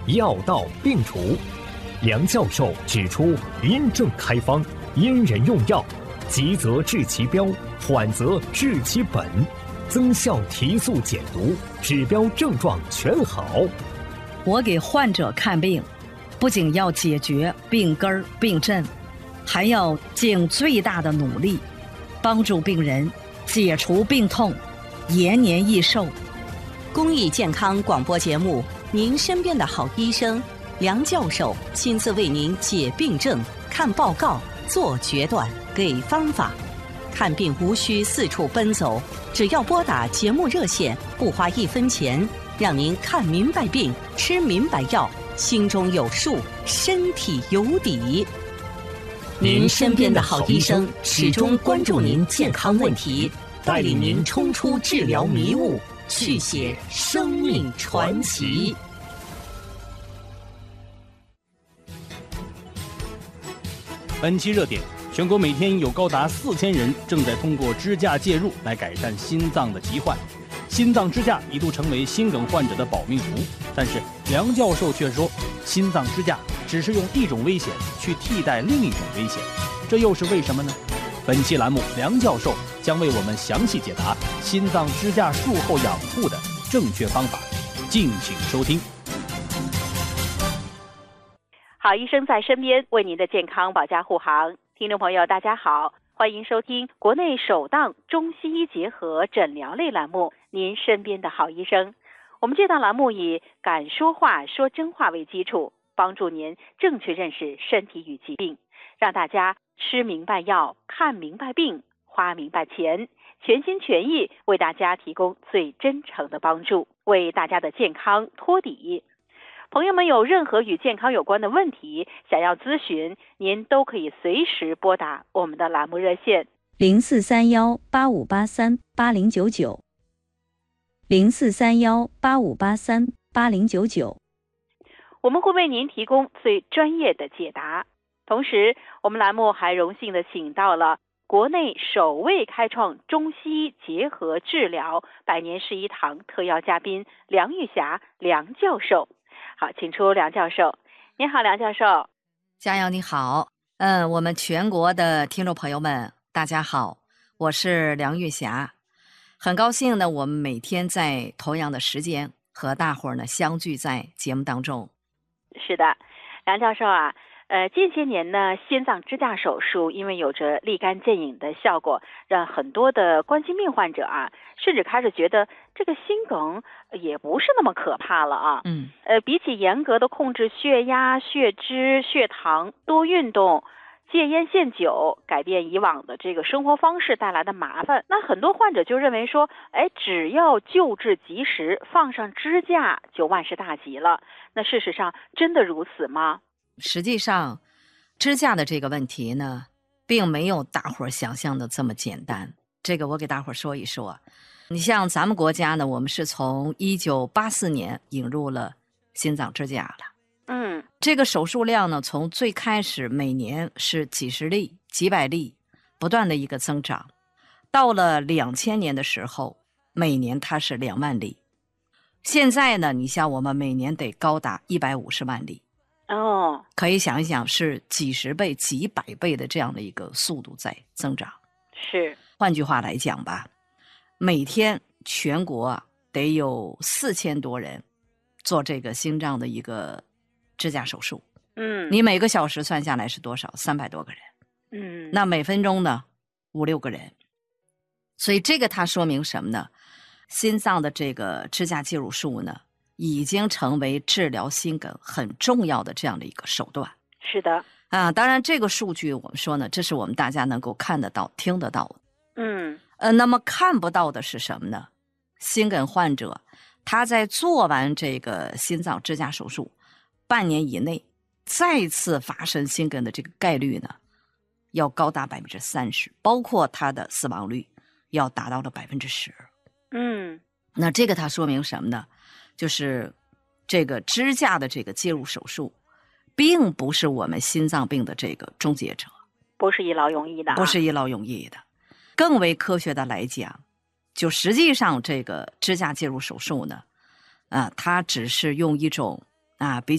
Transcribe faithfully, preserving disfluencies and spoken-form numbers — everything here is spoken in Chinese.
药到病除。梁教授指出，因症开方，因人用药，急则治其标，缓则治其本，增效提速减毒，指标症状全好。 我给患者看病，不仅要解决病根儿病症，还要尽最大的努力，帮助病人解除病痛，延年益寿。 公益健康广播节目，您身边的好医生梁教授亲自为您解病症、看报告、做决断、给方法。看病无需四处奔走，只要拨打节目热线，不花一分钱，让您看明白病，吃明白药，心中有数，身体有底。您身边的好医生始终关注您健康问题，带领您冲出治疗迷雾，续写生命传奇。 本期热点，全国每天有高达四千人正在通过支架介入来改善心脏的疾患。心脏支架一度成为心梗患者的保命符，但是梁教授却说，心脏支架只是用一种危险去替代另一种危险，这又是为什么呢？本期栏目，梁教授将为我们详细解答心脏支架术后养护的正确方法，敬请收听。 好医生在身边，为您的健康保驾护航。听众朋友大家好，欢迎收听国内首档中西医结合诊疗类栏目，您身边的好医生。我们这档栏目以敢说话说真话为基础，帮助您正确认识身体与疾病，让大家吃明白药，看明白病，花明白钱，全心全意为大家提供最真诚的帮助，为大家的健康托底。朋友们有任何与健康有关的问题想要咨询，您都可以随时拨打我们的栏目热线零四三幺八五八三八零九九零四三幺八五八三八零九九， 我们会为您提供最专业的解答。同时，我们栏目还荣幸的请到了国内首位开创中西医结合治疗百年事医堂特邀嘉宾梁玉霞梁教授。好，请出梁教授。你好，梁教授。 佳瑶你好，嗯，我们全国的听众朋友们大家好，我是梁玉霞，很高兴呢，我们每天在同样的时间和大伙儿呢相聚在节目当中。 是的，梁教授啊，呃，近些年呢，心脏支架手术因为有着立竿见影的效果，让很多的冠心病患者啊，甚至开始觉得这个心梗也不是那么可怕了啊。 嗯， 呃，比起严格的控制血压、血脂、血糖，多运动、戒烟限酒，改变以往的这个生活方式带来的麻烦，那很多患者就认为说，哎，只要救治及时，放上支架就万事大吉了。那事实上真的如此吗？ 实际上，支架的这个问题呢，并没有大伙儿想象的这么简单。这个我给大伙儿说一说。你像咱们国家呢，我们是从一九八四年引入了心脏支架了。 嗯， 这个手术量呢，从最开始每年是几十例、几百例，不断的一个增长，到了两千年的时候，每年它是两万例。现在呢，你像我们每年得高达一百五十万例。 哦， 可以想一想，是几十倍、几百倍的这样的一个速度在增长。 是， 换句话来讲吧，每天全国得有四千多人做这个心脏的一个支架手术。 嗯， 你每个小时算下来是多少？三百多个人。 嗯， 那每分钟呢，五六个人。所以这个它说明什么呢？心脏的这个支架介入术呢，已经成为治疗心梗很重要的这样的一个手段。 是的啊，当然这个数据我们说呢，这是我们大家能够看得到、听得到的。 嗯， 呃，那么看不到的是什么呢？心梗患者他在做完这个心脏支架手术半年以内，再次发生心梗的这个概率呢，要高达百分之三十，包括他的死亡率要达到了百分之十。 嗯， 那这个它说明什么呢？就是这个支架的这个介入手术，并不是我们心脏病的这个终结者， 不是一劳永逸的、啊， 不是一劳永逸的。更为科学的来讲，就实际上这个支架介入手术呢，啊，它只是用一种啊比